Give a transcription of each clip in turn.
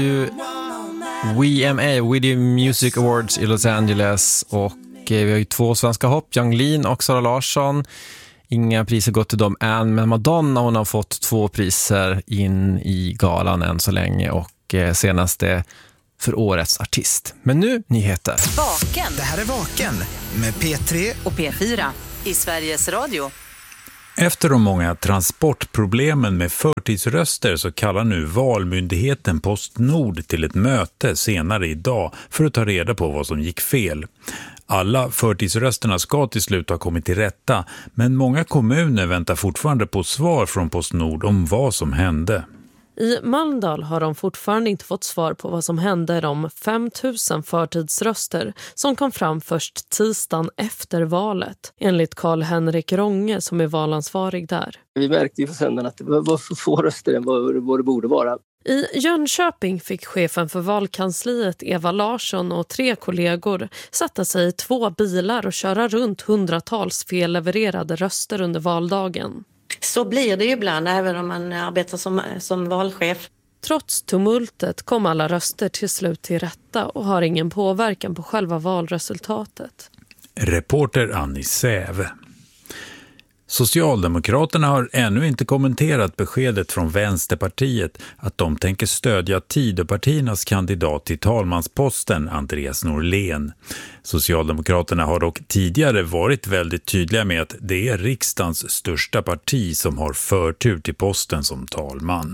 WMA, Video Music Awards i Los Angeles, och vi har ju 2 svenska hopp, Yung Lean och Sara Larsson. Inga priser gått till dem än, men Madonna, hon har fått 2 priser in i galan än så länge, och senaste för årets artist. Men nu nyheter. Vaken. Det här är Vaken med P3 och P4 i Sveriges Radio. Efter de många transportproblemen med förtidsröster så kallar nu Valmyndigheten Postnord till ett möte senare idag för att ta reda på vad som gick fel. Alla förtidsrösterna ska till slut ha kommit till rätta, men många kommuner väntar fortfarande på svar från Postnord om vad som hände. I Mölndal har de fortfarande inte fått svar på vad som hände de 5 000 förtidsröster som kom fram först tisdagen efter valet, enligt Karl-Henrik Ronge som är valansvarig där. Vi märkte ju på söndagen att det var för få röster än vad det borde vara. I Jönköping fick chefen för valkansliet Eva Larsson och 3 kollegor sätta sig i 2 bilar och köra runt hundratals fellevererade röster under valdagen. Så blir det ju ibland även om man arbetar som valchef. Trots tumultet kom alla röster till slut till rätta och har ingen påverkan på själva valresultatet. Reporter Annie Säve. Socialdemokraterna har ännu inte kommenterat beskedet från Vänsterpartiet att de tänker stödja Tidöpartiernas kandidat till talmansposten, Andreas Norlén. Socialdemokraterna har dock tidigare varit väldigt tydliga med att det är riksdagens största parti som har förtur till posten som talman.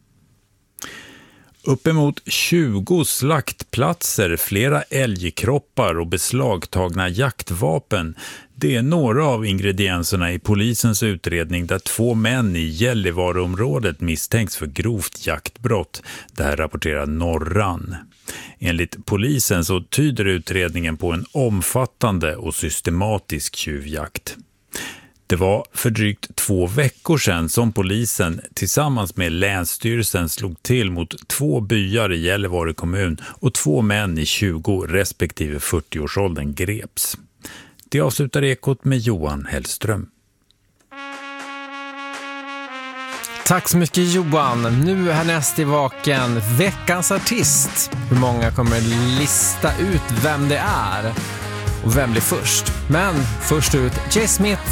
Uppemot 20 slaktplatser, flera älgkroppar och beslagtagna jaktvapen. Det är några av ingredienserna i polisens utredning där 2 män i Gällivareområdet misstänks för grovt jaktbrott. Det här rapporterar Norran. Enligt polisen så tyder utredningen på en omfattande och systematisk tjuvjakt. Det var för drygt 2 veckor sedan som polisen tillsammans med Länsstyrelsen slog till mot 2 byar i Gällivare kommun och 2 män i 20 respektive 40-årsåldern greps. Det avslutar Ekot med Johan Hellström. Tack så mycket Johan. Nu härnäst i Vaken, veckans artist. Hur många kommer lista ut vem det är och vem blir först? Men först ut Jay Smith